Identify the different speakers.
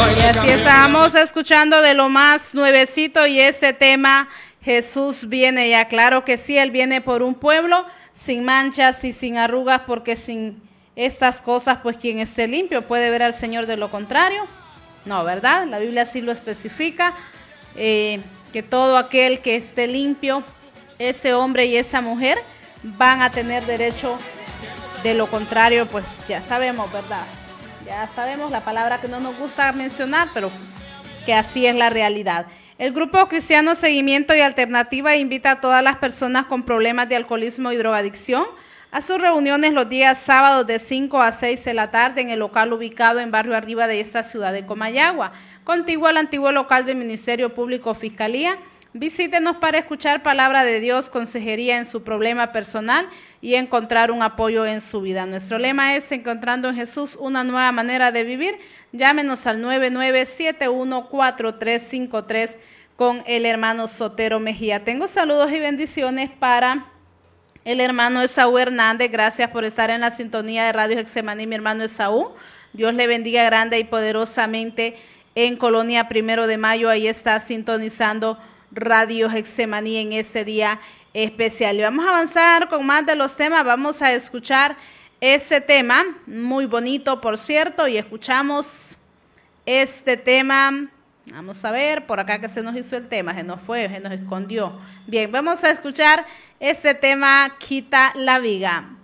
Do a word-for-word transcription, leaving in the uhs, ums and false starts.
Speaker 1: Y así estábamos escuchando de lo más nuevecito y ese tema, Jesús viene ya. Claro que sí, Él viene por un pueblo sin manchas y sin arrugas, porque sin estas cosas, pues quien esté limpio puede ver al Señor. De lo contrario, no, ¿verdad? La Biblia sí lo especifica, eh, que todo aquel que esté limpio, ese hombre y esa mujer, van a tener derecho. De lo contrario, pues ya sabemos, ¿verdad? Ya sabemos la palabra que no nos gusta mencionar, pero que así es la realidad. El Grupo Cristiano Seguimiento y Alternativa invita a todas las personas con problemas de alcoholismo y drogadicción a sus reuniones los días sábados de cinco a seis de la tarde en el local ubicado en Barrio Arriba de esta ciudad de Comayagua, contiguo al antiguo local del Ministerio Público Fiscalía. Visítenos para escuchar palabra de Dios, consejería en su problema personal y encontrar un apoyo en su vida. Nuestro lema es Encontrando en Jesús una nueva manera de vivir. Llámenos al nueve nueve siete uno cuatro tres cinco tres con el hermano Sotero Mejía. Tengo saludos y bendiciones para el hermano Esaú Hernández. Gracias por estar en la sintonía de Radio Getsemaní, mi hermano Esaú. Dios le bendiga grande y poderosamente en Colonia Primero de Mayo. Ahí está sintonizando Radio Getsemaní en ese día especial. Y vamos a avanzar con más de los temas. Vamos a escuchar ese tema, muy bonito por cierto, y escuchamos este tema. Vamos a ver, por acá que se nos hizo el tema, se nos fue, se nos escondió. Bien, vamos a escuchar este tema, Quita la Viga.